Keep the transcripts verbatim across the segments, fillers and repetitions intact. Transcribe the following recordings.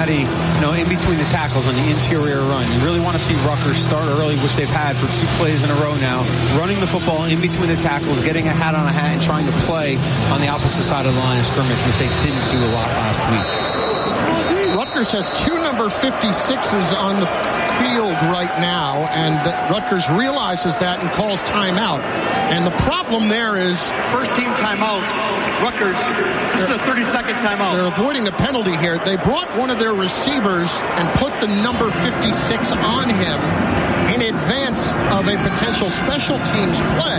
You know, in between the tackles on the interior run. You really want to see Rutgers start early, which they've had for two plays in a row now, running the football in between the tackles, getting a hat on a hat, and trying to play on the opposite side of the line of scrimmage, which they didn't do a lot last week. Rutgers has two number fifty-sixes on the field right now, and Rutgers realizes that and calls timeout. And the problem there is first team timeout. Rutgers, this is a thirty-second timeout. They're avoiding the penalty here. They brought one of their receivers and put the number fifty-six on him in advance of a potential special teams play.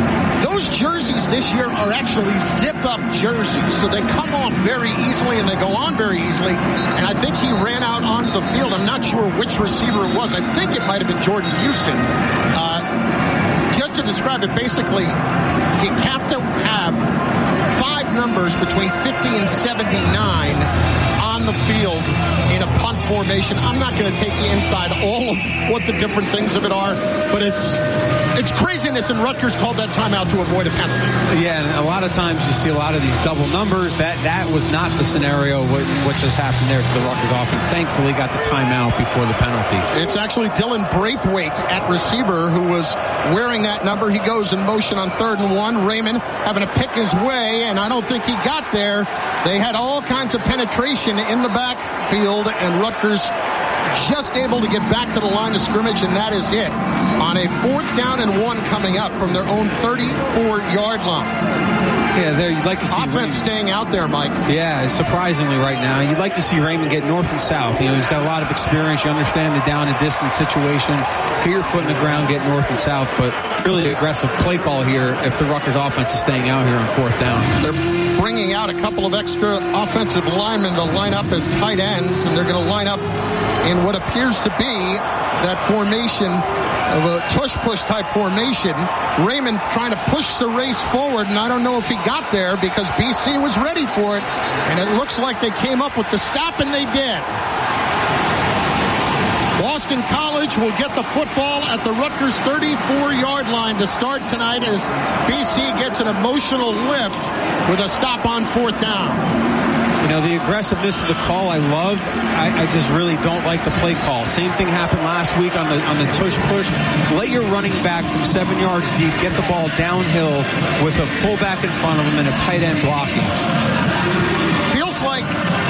Those jerseys this year are actually zip-up jerseys, so they come off very easily and they go on very easily. And I think he ran out onto the field. I'm not sure which receiver it was. I think it might have been Jordan Houston. Uh, just to describe it, basically, you have to have five numbers between fifty and seventy-nine on the field in a punt formation. I'm not going to take you inside all of what the different things of it are, but it's it's craziness, and Rutgers called that timeout to avoid a penalty. Yeah, and a lot of times you see a lot of these double numbers. That that was not the scenario what, what just happened there to the Rutgers offense. Thankfully got the timeout before the penalty. It's actually Dylan Braithwaite at receiver who was wearing that number. He goes in motion on third and one. Raymond having to pick his way, and I don't think he got there. They had all kinds of penetration in the backfield, and Rutgers just able to get back to the line of scrimmage, and that is it. On a fourth down and one coming up from their own thirty-four yard line. Yeah, there you'd like to see offense Raymond staying out there, Mike. Yeah, surprisingly right now. You'd like to see Raymond get north and south. You know, he's got a lot of experience. You understand the down and distance situation. Get your foot in the ground, get north and south, but really aggressive play call here if the Rutgers offense is staying out here on fourth down. They're bringing out a couple of extra offensive linemen to line up as tight ends, and they're going to line up in what appears to be that formation of a tush-push type formation. Raymond trying to push the race forward, and I don't know if he got there because B C was ready for it, and it looks like they came up with the stop, and they did. Boston College will get the football at the Rutgers thirty-four yard line to start tonight as B C gets an emotional lift with a stop on fourth down. You know, the aggressiveness of the call I love. I, I just really don't like the play call. Same thing happened last week on the on the tush push. Let your running back from seven yards deep get the ball downhill with a fullback in front of him and a tight end blocking. Feels like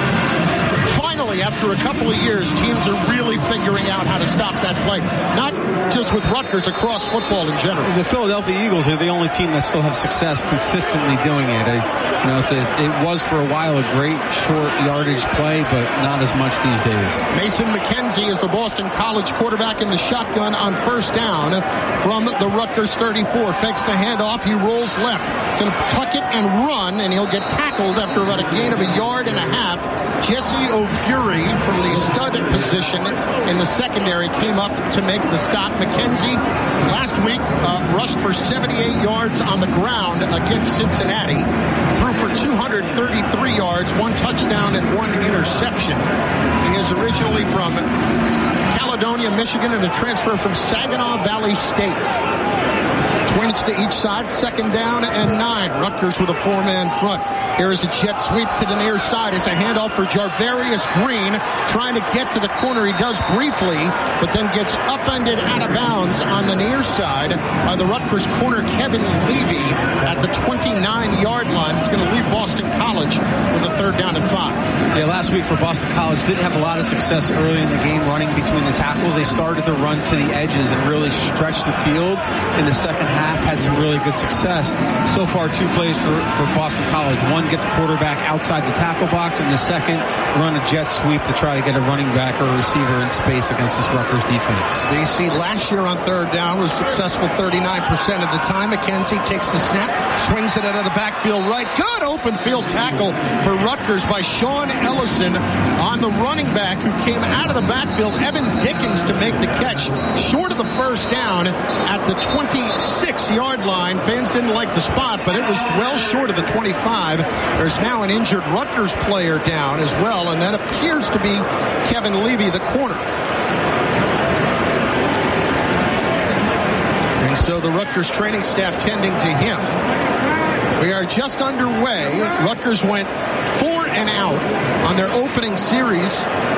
finally, after a couple of years, teams are really figuring out how to stop that play. Not just with Rutgers, across football in general. The Philadelphia Eagles are the only team that still have success consistently doing it. I, you know, it's a, it was for a while a great short yardage play, but not as much these days. Mason McKenzie is the Boston College quarterback in the shotgun on first down from the Rutgers thirty-four. Fakes the handoff. He rolls left to tuck it and run, and he'll get tackled after about a gain of a yard and a half. Jesse O'Fury from the stud position in the secondary came up to make the stop. McKenzie last week uh, rushed for seventy-eight yards on the ground against Cincinnati. Threw for two hundred thirty-three yards, one touchdown and one interception. He is originally from Caledonia, Michigan, and a transfer from Saginaw Valley State. Twins to each side, second down and nine. Rutgers with a four-man front. Here is a jet sweep to the near side. It's a handoff for Jarvarius Green, trying to get to the corner. He does briefly, but then gets upended out of bounds on the near side by the Rutgers corner, Kevin Levy, at the twenty-nine yard line. It's going to leave Boston College with a third down and five. Yeah, last week for Boston College, didn't have a lot of success early in the game running between the tackles. They started to run to the edges and really stretch the field in the second half. Had some really good success. So far, two plays for, for Boston College. One, get the quarterback outside the tackle box, and the second, run a jet sweep to try to get a running back or a receiver in space against this Rutgers defense. B C last year on third down was successful thirty-nine percent of the time. McKenzie takes the snap, swings it out of the backfield right. Good open field tackle for Rutgers by Sean Ellison on the running back who came out of the backfield, Evan Dickens, to make the catch short of the first down at the twenty-six yard line. Fans didn't like the spot, but it was well short of the twenty-five. There's now an injured Rutgers player down as well, and that appears to be Kevin Levy, the corner. And so the Rutgers training staff tending to him. We are just underway. Rutgers went four and out on their opening series